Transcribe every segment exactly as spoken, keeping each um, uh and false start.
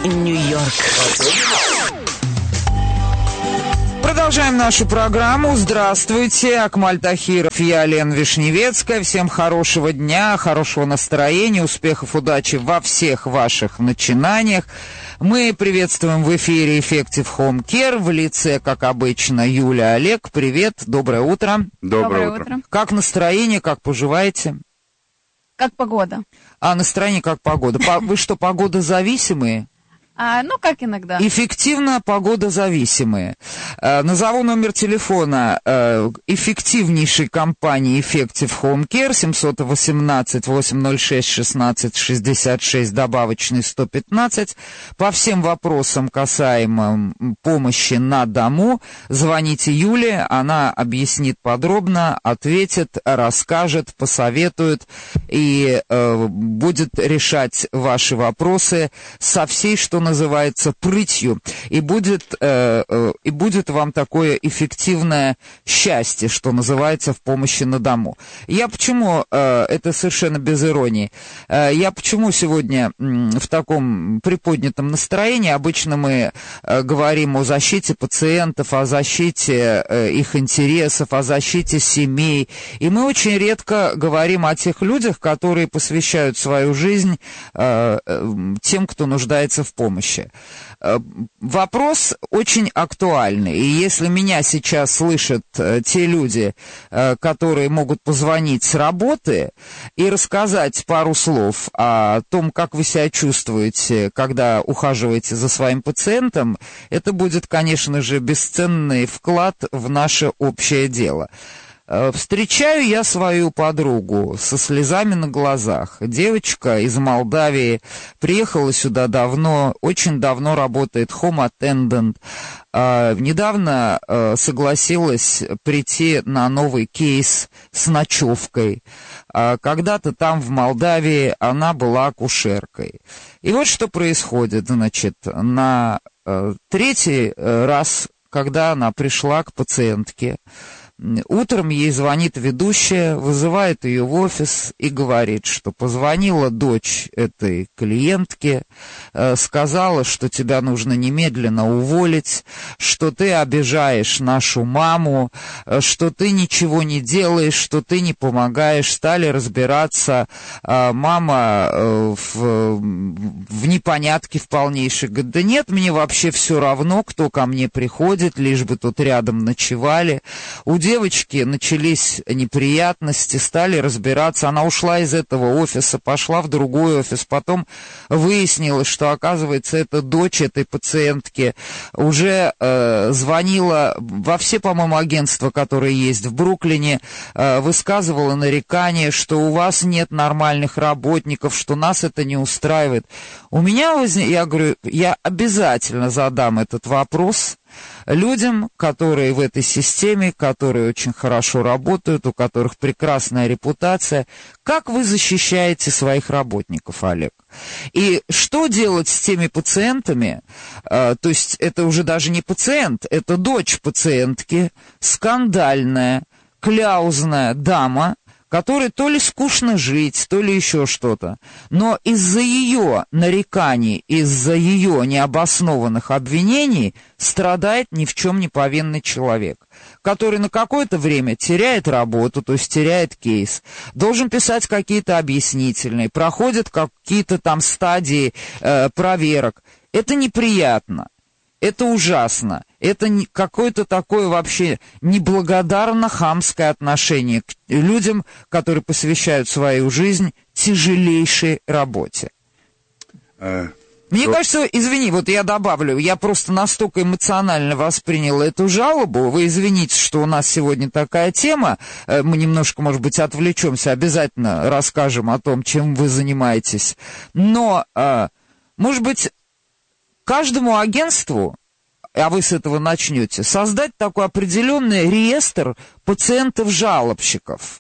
Нью-Йорк. Продолжаем нашу программу. Здравствуйте, Акмаль Тахиров, я Лена Вишневецкая. Всем хорошего дня, хорошего настроения, успехов, удачи во всех ваших начинаниях. Мы приветствуем в эфире Effective Home Care в лице, как обычно, Юля, Олег. Привет, доброе утро. Доброе, Доброе утро. утро. Как настроение, как поживаете? Как погода? А, настроение как погода. По- Вы что, погодозависимые? А, ну, как иногда. Эффективно погодозависимые. Э, назову номер телефона э, эффективнейшей компании Effective Home Care семь один восемь восемь ноль шесть шестнадцать шестьдесят шесть, добавочный сто пятнадцать. По всем вопросам, касаемым помощи на дому, звоните Юле, она объяснит подробно, ответит, расскажет, посоветует и э, будет решать ваши вопросы со всей, что называется, прытью, и будет, э, э, и будет вам такое эффективное счастье, что называется, в помощи на дому. Я почему, э, это совершенно без иронии, э, я почему сегодня м, в таком приподнятом настроении? Обычно мы э, говорим о защите пациентов, о защите э, их интересов, о защите семей, и мы очень редко говорим о тех людях, которые посвящают свою жизнь э, э, тем, кто нуждается в помощи. Помощи. Вопрос очень актуальный, и если меня сейчас слышат те люди, которые могут позвонить с работы и рассказать пару слов о том, как вы себя чувствуете, когда ухаживаете за своим пациентом, это будет, конечно же, бесценный вклад в наше общее дело. Встречаю я свою подругу со слезами на глазах. Девочка из Молдавии, приехала сюда давно, очень давно работает home attendant. А, недавно а, согласилась прийти на новый кейс с ночевкой. А, когда-то там, в Молдавии, она была акушеркой. И вот что происходит, значит, на а, третий раз, когда она пришла к пациентке, утром ей звонит ведущая, вызывает ее в офис и говорит, что позвонила дочь этой клиентки, э, сказала, что тебя нужно немедленно уволить, что ты обижаешь нашу маму, э, что ты ничего не делаешь, что ты не помогаешь. Стали разбираться. Э, мама э, в, в непонятке в полнейшей. Говорит, да нет, мне вообще все равно, кто ко мне приходит, лишь бы тут рядом ночевали. У девочки начались неприятности, стали разбираться. Она ушла из этого офиса, пошла в другой офис. Потом выяснилось, что, оказывается, это дочь этой пациентки. Уже э, звонила во все, по-моему, агентства, которые есть в Бруклине, э, высказывала нарекания, что у вас нет нормальных работников, что нас это не устраивает. У меня возник... Я говорю, я обязательно задам этот вопрос людям, которые в этой системе, которые очень хорошо работают, у которых прекрасная репутация. Как вы защищаете своих работников, Олег? И что делать с теми пациентами? А, то есть это уже даже не пациент, это дочь пациентки, скандальная, кляузная дама, которой то ли скучно жить, то ли еще что-то. Но из-за ее нареканий, из-за ее необоснованных обвинений страдает ни в чем не повинный человек, который на какое-то время теряет работу, то есть теряет кейс, должен писать какие-то объяснительные, проходит какие-то там стадии э, проверок. Это неприятно. Это ужасно. Это какое-то такое вообще неблагодарно-хамское отношение к людям, которые посвящают свою жизнь тяжелейшей работе. А, Мне что... кажется, извини, вот я добавлю, я просто настолько эмоционально восприняла эту жалобу. Вы извините, что у нас сегодня такая тема. Мы немножко, может быть, отвлечемся, обязательно расскажем о том, чем вы занимаетесь. Но, может быть, каждому агентству, а вы с этого начнете, создать такой определенный реестр пациентов-жалобщиков,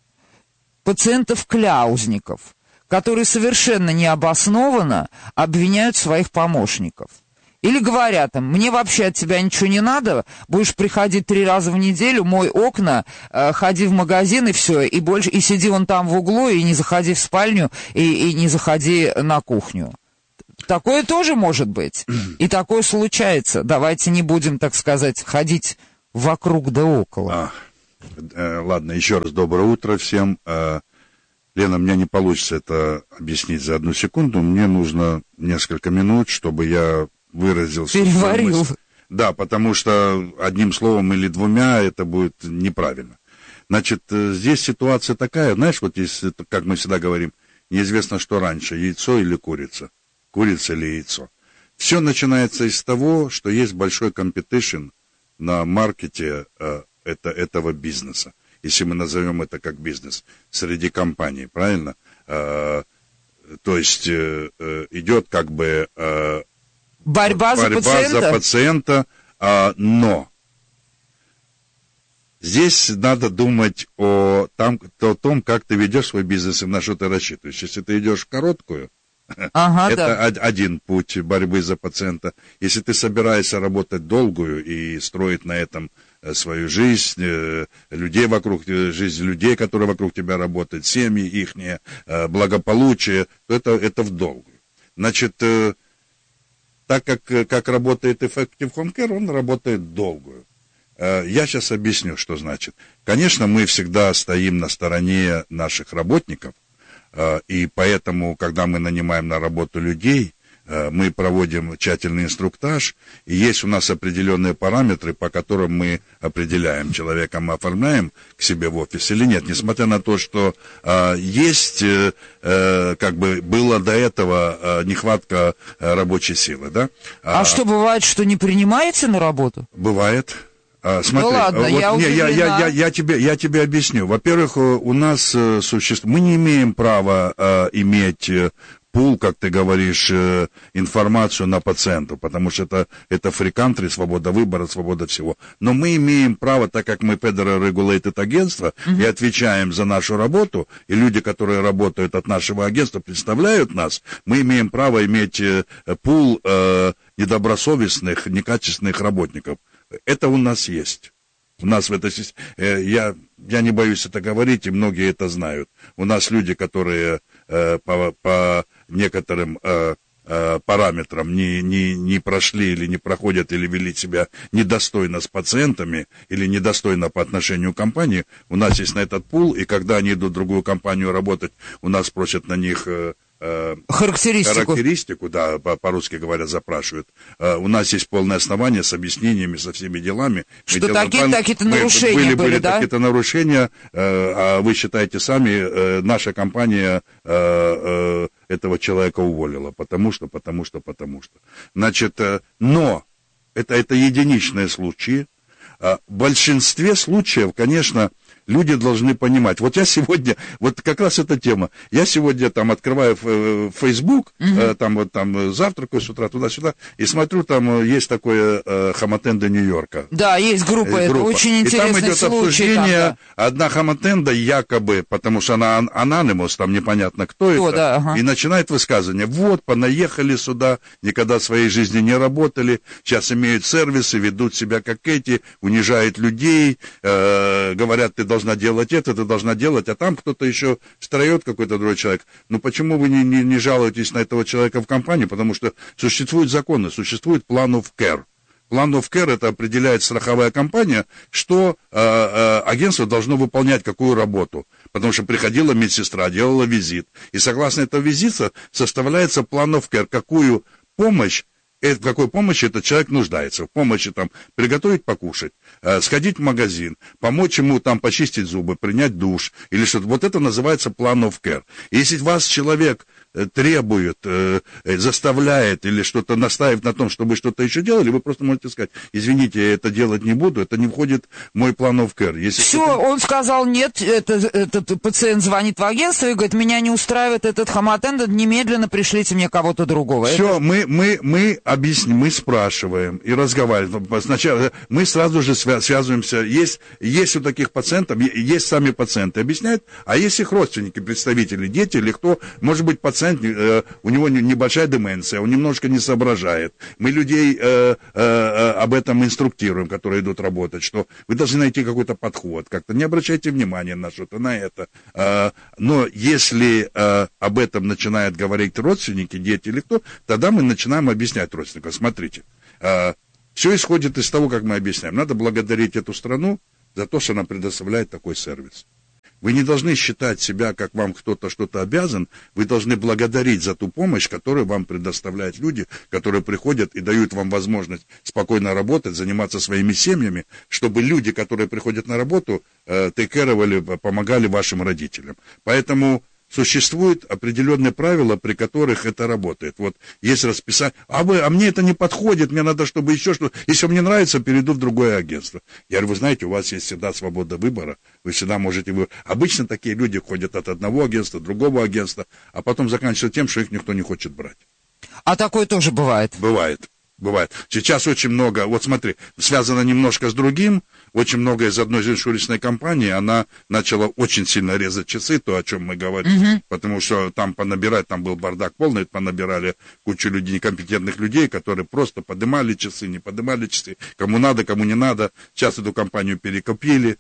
пациентов-кляузников, которые совершенно необоснованно обвиняют своих помощников. Или говорят им, мне вообще от тебя ничего не надо, будешь приходить три раза в неделю, мой окна, э, ходи в магазин и все, и больше, и сиди вон там в углу, и не заходи в спальню, и, и не заходи на кухню. Такое тоже может быть. И такое случается. Давайте не будем, так сказать, ходить вокруг да около. А, э, ладно, еще раз доброе утро всем. Э, Лена, у меня не получится это объяснить за одну секунду. Мне нужно несколько минут, чтобы я выразился. Переварил. Да, потому что одним словом или двумя это будет неправильно. Значит, здесь ситуация такая, знаешь, вот если, как мы всегда говорим, неизвестно, что раньше, яйцо или курица, курица или яйцо. Все начинается из того, что есть большой компетишн на маркете э, это, этого бизнеса, если мы назовем это как бизнес, среди компаний, правильно? Э, то есть э, э, идет как бы э, борьба, борьба за пациента, за пациента э, но здесь надо думать о, там, о том, как ты ведешь свой бизнес и на что ты рассчитываешь. Если ты идешь в короткую, ага, это да. один путь борьбы за пациента. Если ты собираешься работать долгую и строить на этом свою жизнь, людей вокруг, жизнь людей, которые вокруг тебя работают, семьи ихние, благополучие, то это, это в долгую. Значит, так как, как работает Effective Home Care, он работает долгую. Я сейчас объясню, что значит. Конечно, мы всегда стоим на стороне наших работников, и поэтому, когда мы нанимаем на работу людей, мы проводим тщательный инструктаж, и есть у нас определенные параметры, по которым мы определяем, человека мы оформляем к себе в офис или нет, несмотря на то, что э, есть, э, как бы было до этого э, нехватка э, рабочей силы, да? А, а что, бывает, что не принимаете на работу? Бывает. А, смотри, да ладно, вот, я, не, я, я, я, я, тебе, я тебе объясню. Во-первых, у нас э, существует... Мы не имеем права э, иметь... Э, пул, как ты говоришь, информацию на пациента, потому что это, это free country, свобода выбора, свобода всего. Но мы имеем право, так как мы Federal Regulated агентство, mm-hmm. и отвечаем за нашу работу, и люди, которые работают от нашего агентства, представляют нас, мы имеем право иметь пул э, недобросовестных, некачественных работников. Это у нас есть. У нас в этой э, я, я не боюсь это говорить, и многие это знают. У нас люди, которые э, по, по некоторым э, э, параметрам не, не, не прошли или не проходят, или вели себя недостойно с пациентами, или недостойно по отношению к компании, у нас есть на этот пул, и когда они идут в другую компанию работать, у нас просят на них... Э, Характеристику. Характеристику, да, по-русски говоря, запрашивают. У нас есть полное основание с объяснениями, со всеми делами. Что такие-то, такие-то нарушения были, были, были да? такие-то нарушения, а вы считаете сами, наша компания этого человека уволила, потому что, потому что, потому что. Значит, но это, это единичные случаи. В большинстве случаев, конечно, люди должны понимать. Вот я сегодня, вот как раз эта тема, я сегодня там открываю Facebook, uh-huh. там вот там завтракаю с утра туда-сюда, и смотрю, там есть такое э, Хамотенда Нью-Йорка. Да, есть группа, группа. Это очень интересный случай. И там идет случай, обсуждение, там, да. Одна Хамотенда якобы, потому что она анонимус, там непонятно кто, кто это, да, ага. и начинает высказывание, вот, понаехали сюда, никогда в своей жизни не работали, сейчас имеют сервисы, ведут себя как эти, унижают людей, э, говорят, ты должна делать это, ты должна делать, а там кто-то еще встает, какой-то другой человек. Ну почему вы не, не, не жалуетесь на этого человека в компании? Потому что существуют законы, существует Plan of Care. Plan of Care это определяет страховая компания, что э, э, агентство должно выполнять какую работу. Потому что приходила медсестра, делала визит. И согласно этого визита составляется Plan of Care, какую помощь, в какой помощи этот человек нуждается. В помощи там приготовить покушать, э, сходить в магазин, помочь ему там почистить зубы, принять душ или что-то. Вот это называется Plan of Care. И если вас человек э, требует, э, заставляет или что-то настаивает на том, чтобы вы что-то еще делали, вы просто можете сказать, извините, я это делать не буду, это не входит в мой Plan of Care. Если Все, это... он сказал, нет, это, этот пациент звонит в агентство и говорит, меня не устраивает этот хамотендент, немедленно пришлите мне кого-то другого. Все, это... мы, мы, мы объясним, мы спрашиваем и разговариваем. Сначала мы сразу же связываемся. Есть, есть у таких пациентов, есть сами пациенты, объясняют, а есть их родственники, представители, дети или кто, может быть, пациент пациент, э, у него небольшая деменция, он немножко не соображает. Мы людей э, э, об этом инструктируем, которые идут работать, что вы должны найти какой-то подход, как-то не обращайте внимания на что-то, на это. Э, но если э, об этом начинают говорить родственники, дети или кто, тогда мы начинаем объяснять родственникам. Смотрите, э, все исходит из того, как мы объясняем. Надо благодарить эту страну за то, что она предоставляет такой сервис. Вы не должны считать себя, как вам кто-то что-то обязан, вы должны благодарить за ту помощь, которую вам предоставляют люди, которые приходят и дают вам возможность спокойно работать, заниматься своими семьями, чтобы люди, которые приходят на работу, тейкеровали, помогали вашим родителям. Поэтому существуют определенные правила, при которых это работает. Вот есть расписание. А, вы, а мне это не подходит, мне надо, чтобы еще что-то. Если мне нравится, перейду в другое агентство. Я говорю, вы знаете, у вас есть всегда свобода выбора. Вы всегда можете выбрать. Обычно такие люди ходят от одного агентства, другого агентства, а потом заканчивается тем, что их никто не хочет брать. А такое тоже бывает? Бывает. Бывает. Сейчас очень много, вот смотри, связано немножко с другим, очень много из одной иншуренсной компании, она начала очень сильно резать часы, то, о чем мы говорим, uh-huh. потому что там понабирать, там был бардак полный, понабирали кучу людей, некомпетентных людей, которые просто поднимали часы, не поднимали часы, кому надо, кому не надо. Сейчас эту компанию перекупили,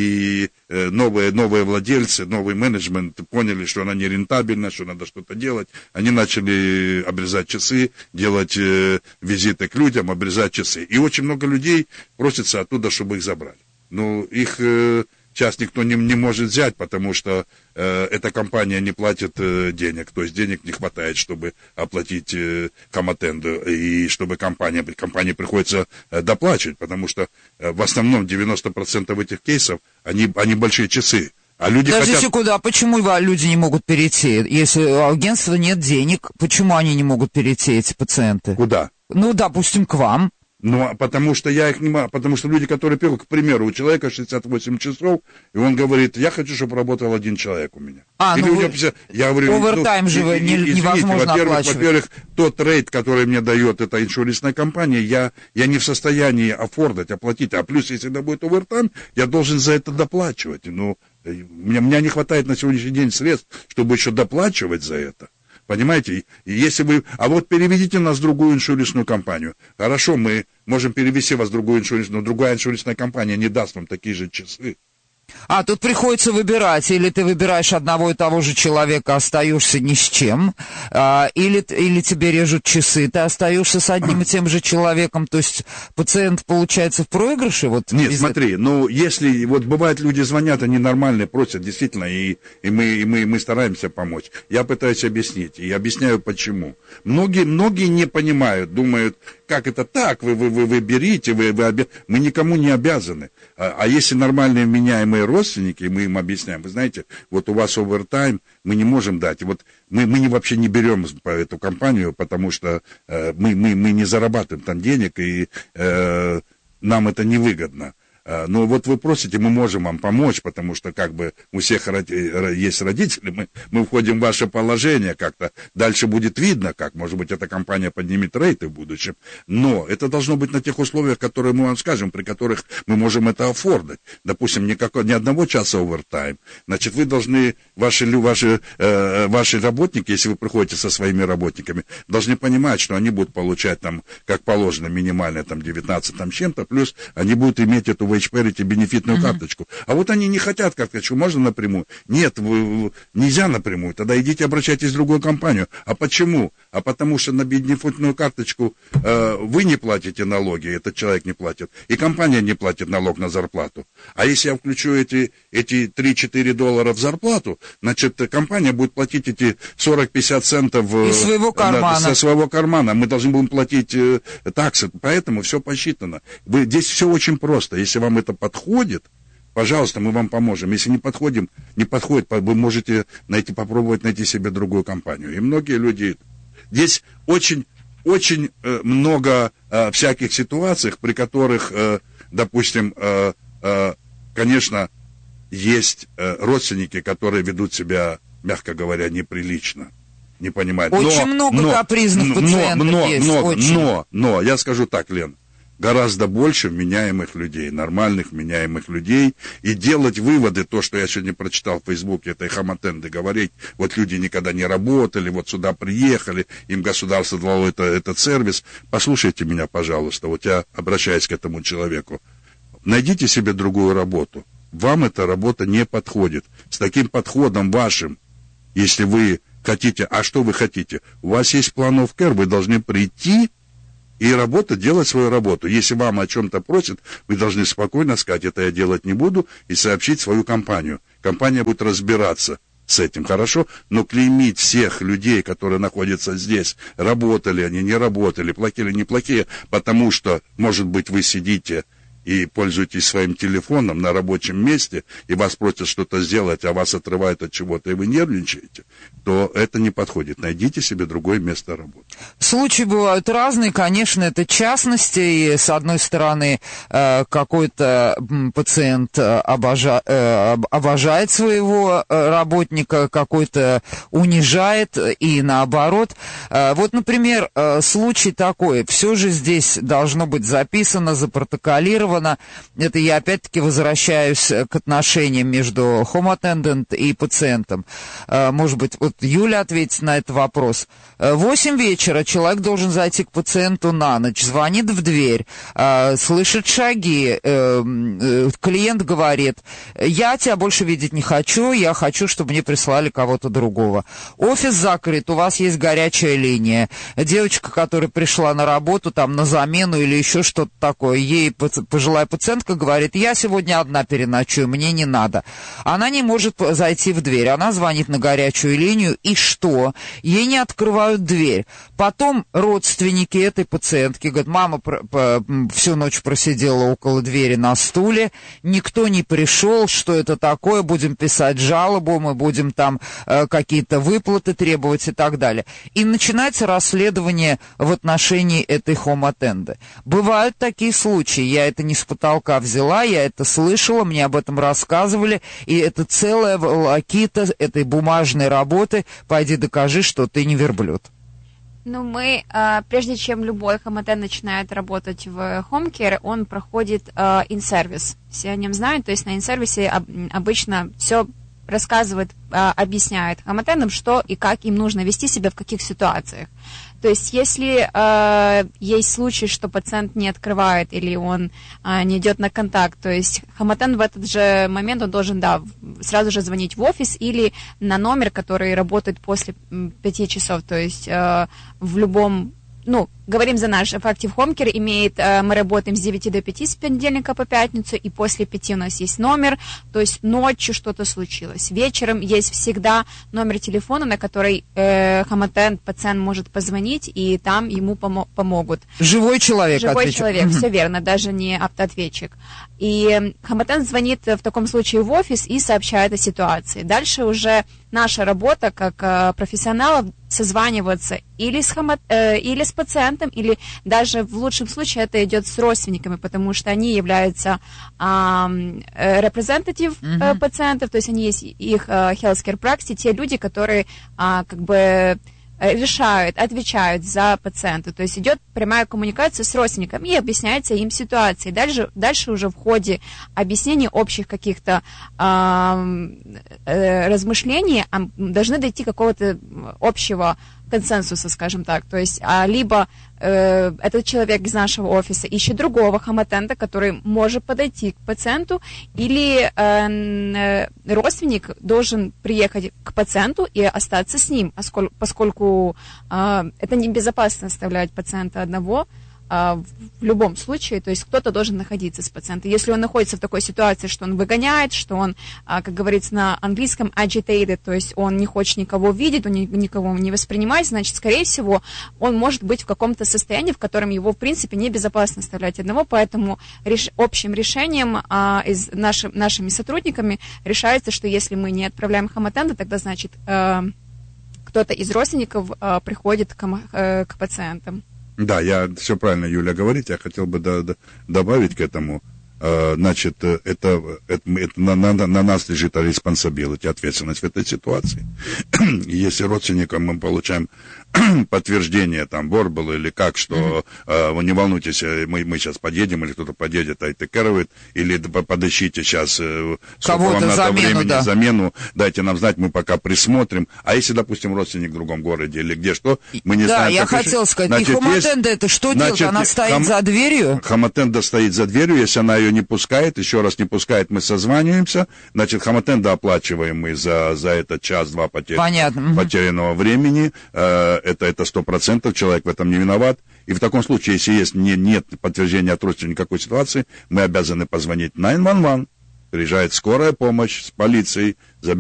и э, новые, новые владельцы, новый менеджмент поняли, что она не рентабельна, что надо что-то делать. Они начали обрезать часы, делать э, визиты к людям, обрезать часы. И очень много людей просится оттуда, чтобы их забрали. Ну, их э, сейчас никто не, не может взять, потому что э, эта компания не платит э, денег. То есть денег не хватает, чтобы оплатить э, коматенду. И чтобы компания, компании приходится э, доплачивать, потому что э, в основном девяносто процентов этих кейсов, они, они большие часы. А люди Подождите, хотят... куда? Почему люди не могут перейти? Если у агентства нет денег, почему они не могут перейти, эти пациенты? Куда? Ну, допустим, к вам. Ну, потому что я их не могу, потому что люди, которые пишут, к примеру, у человека шестьдесят восемь часов, и он говорит, я хочу, чтобы работал один человек у меня. А, Или ну, у него пятьдесят... я говорю, овертайм ну, же и, не, извините, невозможно во-первых, оплачивать. Во-первых, тот рейд, который мне дает эта иншуренсная компания, я, я не в состоянии аффордать, оплатить. А плюс, если это будет овертайм, я должен за это доплачивать. Ну, у меня, у меня не хватает на сегодняшний день средств, чтобы еще доплачивать за это. Понимаете? И если вы... А вот переведите нас в другую иншуренсную компанию. Хорошо, мы можем перевести вас в другую иншуренсную, но другая иншуренсная компания не даст вам такие же часы. А, тут приходится выбирать, или ты выбираешь одного и того же человека, остаешься ни с чем, а, или, или тебе режут часы, ты остаешься с одним и тем же человеком, то есть пациент получается в проигрыше? Вот, Нет, без... смотри, ну, если, вот бывает, люди звонят, они нормальные, просят, действительно, и, и, мы, и мы, мы стараемся помочь. Я пытаюсь объяснить, и объясняю, почему. Многие, многие не понимают, думают, как это так, вы, вы, вы, вы берите, вы, вы обя... мы никому не обязаны. А, а если нормальные вменяемые родственники, мы им объясняем, вы знаете, вот у вас овертайм, мы не можем дать, вот мы, мы не, вообще не берем по эту компанию, потому что э, мы, мы, мы не зарабатываем там денег, и э, нам это невыгодно. Но вот вы просите, мы можем вам помочь, потому что как бы у всех есть родители, мы, мы входим в ваше положение как-то. Дальше будет видно, как, может быть, эта компания поднимет рейты в будущем. Но это должно быть на тех условиях, которые мы вам скажем, при которых мы можем это аффордать. Допустим, никакого, ни одного часа овертайм. Значит, вы должны, ваши, ваши, э, ваши работники, если вы приходите со своими работниками, должны понимать, что они будут получать там, как положено, минимально там девятнадцать там чем-то, плюс они будут иметь эту эйч пи эр, бенефитную mm-hmm. карточку. А вот они не хотят карточку, можно напрямую? Нет, вы, нельзя напрямую. Тогда идите, обращайтесь в другую компанию. А почему? А потому что на бенефитную карточку э, вы не платите налоги, этот человек не платит, и компания не платит налог на зарплату. А если я включу эти, эти три-четыре доллара в зарплату, значит, компания будет платить эти сорок-пятьдесят центов э, из своего кармана. Со своего кармана. Мы должны будем платить э, таксы, поэтому все посчитано. Вы, здесь все очень просто. Если вам это подходит, пожалуйста, мы вам поможем. Если не подходим, не подходит, вы можете найти, попробовать найти себе другую компанию. И многие люди... Здесь очень, очень э, много э, всяких ситуаций, при которых, э, допустим, э, э, конечно, есть э, родственники, которые ведут себя, мягко говоря, неприлично. Не понимают. Очень но, много но, капризных но, пациентов но, есть. Много, очень. но, но, я скажу так, Лен, гораздо больше вменяемых людей, нормальных вменяемых людей, и делать выводы, то, что я сегодня прочитал в Фейсбуке, этой Хамотенды, говорить, вот люди никогда не работали, вот сюда приехали, им государство дало это, этот сервис. Послушайте меня, пожалуйста, вот я обращаюсь к этому человеку. Найдите себе другую работу. Вам эта работа не подходит. С таким подходом вашим, если вы хотите, а что вы хотите? У вас есть план of care, вы должны прийти и работать, делать свою работу. Если вам о чем-то просят, вы должны спокойно сказать, это я делать не буду, и сообщить свою компанию. Компания будет разбираться с этим, хорошо? Но клеймить всех людей, которые находятся здесь, работали они, не работали, плохие или не плохие, потому что, может быть, вы сидите и пользуетесь своим телефоном на рабочем месте, и вас просят что-то сделать, а вас отрывают от чего-то, и вы нервничаете, то это не подходит. Найдите себе другое место работы. Случаи бывают разные, конечно, это частности, и с одной стороны какой-то пациент обожа... обожает своего работника, какой-то унижает, и наоборот. Вот, например, случай такой, все же здесь должно быть записано, запротоколировано. Это я опять-таки возвращаюсь к отношениям между home attendant и пациентом. Может быть, вот Юля ответит на этот вопрос. В восемь вечера человек должен зайти к пациенту на ночь, звонит в дверь, слышит шаги, клиент говорит, я тебя больше видеть не хочу, я хочу, чтобы мне прислали кого-то другого. Офис закрыт, у вас есть горячая линия. Девочка, которая пришла на работу, там, на замену или еще что-то такое, ей пожилая пациентка говорит, я сегодня одна переночую, мне не надо. Она не может зайти в дверь, она звонит на горячую линию, и что? Ей не открывают дверь. Потом родственники этой пациентки говорят, мама всю ночь просидела около двери на стуле, никто не пришел, что это такое, будем писать жалобу, мы будем там э, какие-то выплаты требовать и так далее. И начинается расследование в отношении этой home-attendant. Бывают такие случаи, я это не с потолка взяла, я это слышала, мне об этом рассказывали, и это целая волокита этой бумажной работы, пойди докажи, что ты не верблюд. Ну, мы, прежде чем любой home-attendant начинает работать в home care, он проходит in-service. Все о нем знают, то есть на in-service обычно все рассказывает, объясняет home-attendant, что и как им нужно вести себя в каких ситуациях. То есть, если э, есть случай, что пациент не открывает или он э, не идет на контакт, то есть home-attendant в этот же момент он должен, да, сразу же звонить в офис или на номер, который работает после пяти часов, то есть э, в любом, ну, говорим за наш Effective Home Care, имеет, мы работаем с девяти до пяти с понедельника по пятницу, и после пяти у нас есть номер, то есть ночью что-то случилось. Вечером есть всегда номер телефона, на который э, home-attendant, пациент может позвонить, и там ему помо- помогут. Живой человек. Живой ответчик. человек, все верно, даже не автоответчик. И home-attendant звонит в таком случае в офис и сообщает о ситуации. Дальше уже наша работа как э, профессионалов созваниваться или с, хомо- э, или с пациентом, или даже в лучшем случае это идет с родственниками, потому что они являются representative э, mm-hmm. пациентов, то есть они есть их э, healthcare practice, те люди, которые э, как бы решают, отвечают за пациента. То есть идет прямая коммуникация с родственниками и объясняется им ситуация. Дальше, дальше уже в ходе объяснения общих каких-то э, э, размышлений э, должны дойти какого-то общего консенсуса, скажем так. То есть а, либо э, этот человек из нашего офиса ищет другого home-attendant, который может подойти к пациенту, или э, родственник должен приехать к пациенту и остаться с ним, поскольку, поскольку э, это небезопасно оставлять пациента одного в любом случае, то есть кто-то должен находиться с пациентом. Если он находится в такой ситуации, что он выгоняет, что он, как говорится на английском, agitated, то есть он не хочет никого видеть, он никого не воспринимает, значит, скорее всего, он может быть в каком-то состоянии, в котором его, в принципе, небезопасно оставлять одного, поэтому реш... общим решением а, из наши... нашими сотрудниками решается, что если мы не отправляем home-attendant, тогда, значит, а, кто-то из родственников а, приходит к, а, к пациентам. Да, я все правильно, Юля, говорит. Я хотел бы до, до, добавить к этому. Э, значит, это, это, это на, на, на нас лежит responsibility, ответственность в этой ситуации. Если родственникам мы получаем подтверждение, там, Борбл или как, что mm-hmm. э, не волнуйтесь, мы, мы сейчас подъедем, или кто-то подъедет, айтекерует, или подыщите сейчас, э, сколько вам надо замену, времени, да. замену, дайте нам знать, мы пока присмотрим. А если, допустим, родственник в другом городе или где что, мы не да, знаем. Да, я хотела решить. сказать, значит, и Хоматенда это что значит, делать? Она стоит хом... за дверью? Хоматенда стоит за дверью, если она ее не пускает, еще раз не пускает, мы созваниваемся, значит, Хоматенда оплачиваем мы за, за этот час-два потер... потерянного времени, э, это это сто процентов, человек в этом не виноват. И в таком случае, если есть, не, нет подтверждения от родственника никакой ситуации, мы обязаны позвонить девять один один, приезжает скорая помощь с полицией, забирает